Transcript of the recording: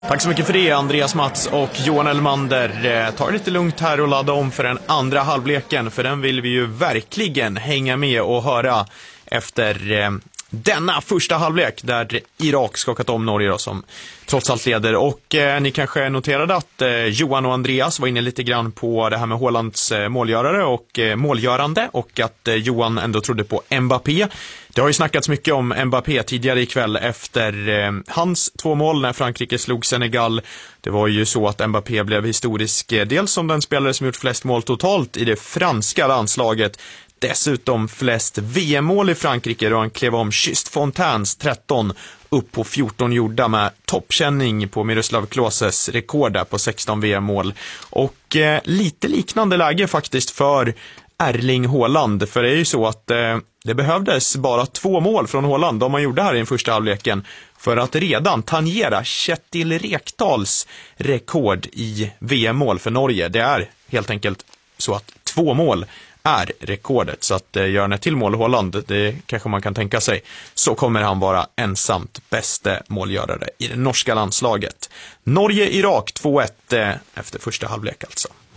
Tack så mycket för det, Andreas Mats och Johan Elmander. Ta det lite lugnt här och ladda om för den andra halvleken, för den vill vi ju verkligen hänga med och höra efter denna första halvlek där Irak skakat om Norge då, som trots allt leder. Och ni kanske noterade att Johan och Andreas var inne lite grann på det här med Haalands målgörare och målgörande, och att Johan ändå trodde på Mbappé. Det har ju snackats mycket om Mbappé tidigare ikväll efter hans 2 mål när Frankrike slog Senegal. Det var ju så att Mbappé blev historisk, dels som den spelare som gjort flest mål totalt i det franska landslaget, dessutom flest VM-mål i Frankrike då han klev om Just Fontaines 13 upp på 14 gjorda med toppkänning på Miroslav Kloses rekord där på 16 VM-mål. Och lite liknande läge faktiskt för Erling Haaland, för det är ju så att det behövdes bara 2 mål från Haaland om man gjorde här i den första halvleken för att redan tangera Kjetil Rekdals rekord i VM-mål för Norge. Det är helt enkelt så att 2 mål är rekordet, så att gör han ett till mål Haaland, det kanske man kan tänka sig, så kommer han vara ensamt bäste målgörare i det norska landslaget. Norge-Irak 2-1 efter första halvlek alltså.